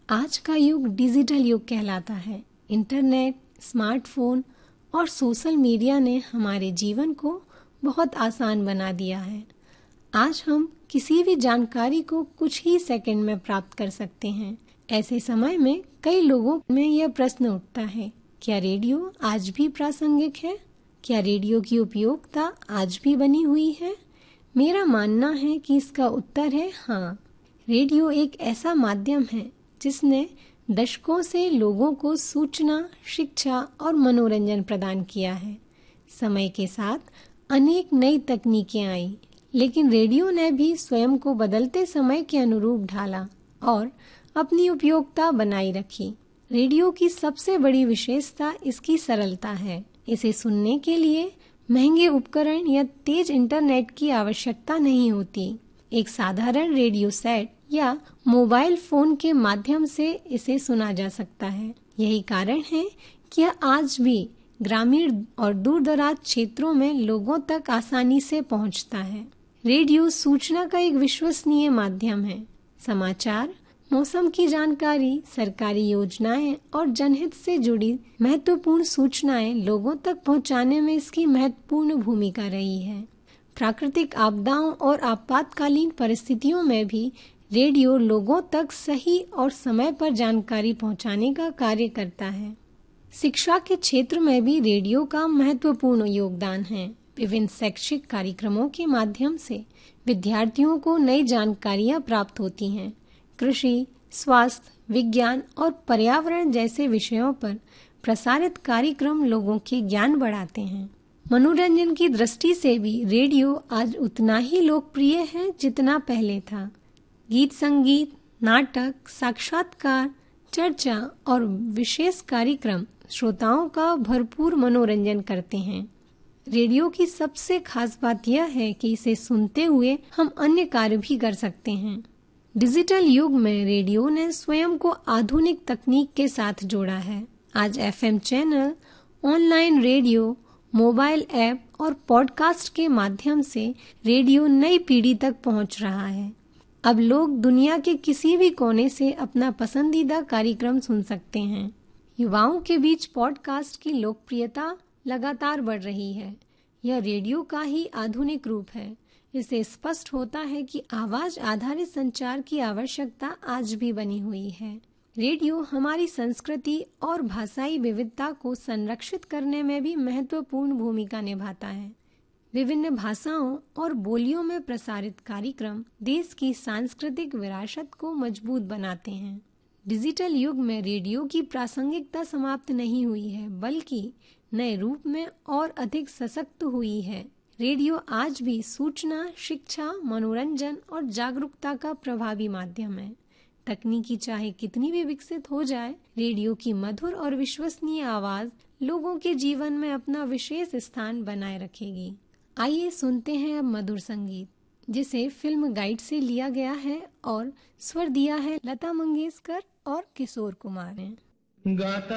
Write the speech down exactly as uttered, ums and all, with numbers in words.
आज का युग डिजिटल युग कहलाता है। इंटरनेट, स्मार्टफोन और सोशल मीडिया ने हमारे जीवन को बहुत आसान बना दिया है। आज हम किसी भी जानकारी को कुछ ही सेकंड में प्राप्त कर सकते हैं। ऐसे समय में कई लोगों में यह प्रश्न उठता है, क्या रेडियो आज भी प्रासंगिक है? क्या रेडियो की उपयोगिता आज भी बनी हुई है? मेरा मानना है कि इसका उत्तर है हाँ। रेडियो एक ऐसा माध्यम है जिसने दशकों से लोगों को सूचना, शिक्षा और मनोरंजन प्रदान किया है। समय के साथ अनेक नई तकनीकें आईं, लेकिन रेडियो ने भी स्वयं को बदलते समय के अनुरूप ढाला और अपनी उपयोगिता बनाई रखी। रेडियो की सबसे बड़ी विशेषता इसकी सरलता है। इसे सुनने के लिए महंगे उपकरण या तेज इंटरनेट की आवश्यकता नहीं होती। एक साधारण रेडियो सेट या मोबाइल फोन के माध्यम से इसे सुना जा सकता है। यही कारण है कि यह आज भी ग्रामीण और दूर-दराज क्षेत्रों में लोगों तक आसानी से पहुंचता है। रेडियो सूचना का एक विश्वसनीय माध्यम है। समाचार, मौसम की जानकारी, सरकारी योजनाएं और जनहित से जुड़ी महत्वपूर्ण सूचनाएं लोगों तक पहुंचाने में इसकी महत्वपूर्ण भूमिका रही है। प्राकृतिक आपदाओं और आपातकालीन परिस्थितियों में भी रेडियो लोगों तक सही और समय पर जानकारी पहुंचाने का कार्य करता है। शिक्षा के क्षेत्र में भी रेडियो का महत्वपूर्ण योगदान है। विभिन्न शैक्षिक कार्यक्रमों के माध्यम से विद्यार्थियों को नई जानकारियां प्राप्त होती हैं। कृषि, स्वास्थ्य, विज्ञान और पर्यावरण जैसे विषयों पर प्रसारित कार्यक्रम लोगों के ज्ञान बढ़ाते हैं। मनोरंजन की दृष्टि से भी रेडियो आज उतना ही लोकप्रिय है जितना पहले था। गीत संगीत, नाटक, साक्षात्कार, चर्चा और विशेष कार्यक्रम श्रोताओं का भरपूर मनोरंजन करते हैं। रेडियो की सबसे खास बात यह है कि इसे सुनते हुए हम अन्य कार्य भी कर सकते हैं। डिजिटल युग में रेडियो ने स्वयं को आधुनिक तकनीक के साथ जोड़ा है। आज FM channel, online radio, mobile app और पॉडकास्ट के माध्यम से रेडियो नई पीढ़ी तक पहुंच रहा है। अब लोग दुनिया के किसी भी कोने से अपना पसंदीदा कार्यक्रम सुन सकते हैं। युवाओं के बीच पॉडकास्ट की लोकप्रियता लगातार बढ़ रही है। यह रेडियो का ही आधुनिक रूप है। इससे स्पष्ट होता है कि आवाज आधारित संचार की आवश्यकता आज भी बनी हुई है। रेडियो हमारी संस्कृति और भाषाई विविधता को संरक्षित करने में भी महत्वपूर्ण भूमिका निभाता है। विभिन्न भाषाओं और बोलियों में प्रसारित कार्यक्रम देश की सांस्कृतिक विरासत को मजबूत बनाते हैं। डिजिटल युग में रेडियो की प्रासंगिकता समाप्त नहीं हुई है, बल्कि नए रूप में और अधिक सशक्त हुई है। रेडियो आज भी सूचना, शिक्षा, मनोरंजन और जागरूकता का प्रभावी माध्यम है। तकनीकी चाहे कितनी भी विकसित हो जाए, रेडियो की मधुर और विश्वसनीय आवाज लोगों के जीवन में अपना विशेष स्थान बनाए रखेगी। आइए सुनते हैं अब मधुर संगीत, जिसे फिल्म गाइड से लिया गया है और स्वर दिया है लता मंगेशकर और किशोर कुमार ने। गाता